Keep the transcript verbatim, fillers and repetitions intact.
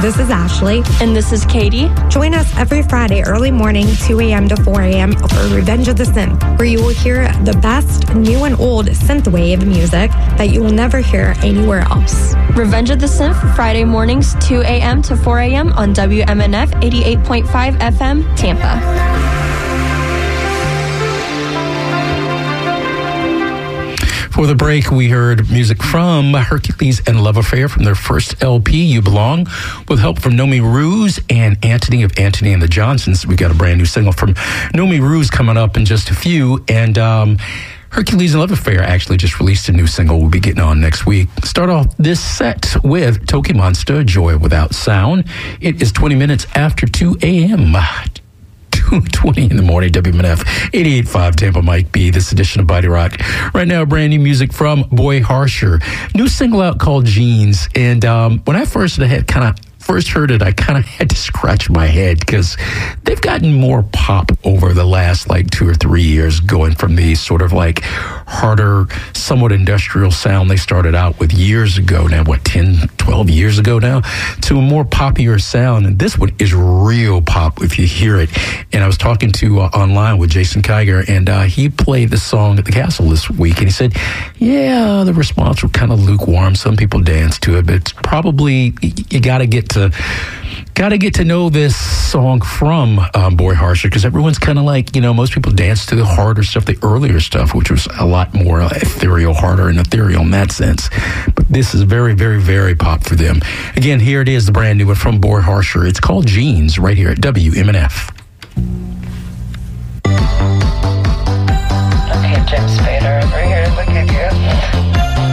This is Ashley. And this is Katie. Join us every Friday early morning, two a.m. to four a.m. for Revenge of the Synth, where you will hear the best new and old synthwave music that you will never hear anywhere else. Revenge of the Synth, Friday mornings, two a.m. to four a.m. on W M N F eighty-eight point five F M, Tampa. For the break, we heard music from Hercules and Love Affair from their first L P, You Belong, with help from Nomi Ruse and Anthony of Anthony and the Johnsons. We got a brand new single from Nomi Ruse coming up in just a few. And um, Hercules and Love Affair actually just released a new single we'll be getting on next week. Start off this set with Toki Monster, Joy Without Sound. It is twenty minutes after two a.m. two twenty in the morning, W M N F eighty-eight point five Tampa, Mike B. This edition of Body Rock. Right now, brand new music from Boy Harsher. New single out called Jeans. And um, when I first had kind of first heard it, I kind of had to scratch my head because they've gotten more pop over the last like two or three years, going from the sort of like harder, somewhat industrial sound they started out with years ago now, what, ten, twelve years ago now, to a more poppier sound. And this one is real pop if you hear it. And I was talking to uh, online with Jason Kiger, and uh, he played the song at the Castle this week, and he said, yeah, the response was kind of lukewarm. Some people dance to it, but it's probably, you got to get to Got to get to know this song from um, Boy Harsher, because everyone's kind of like, you know, most people dance to the harder stuff, the earlier stuff, which was a lot more uh, ethereal, harder and ethereal in that sense. But this is very, very, very pop for them. Again, here it is, the brand new one from Boy Harsher. It's called Jeans, right here at W M N F. Okay, Jim Spader over here. Look at you.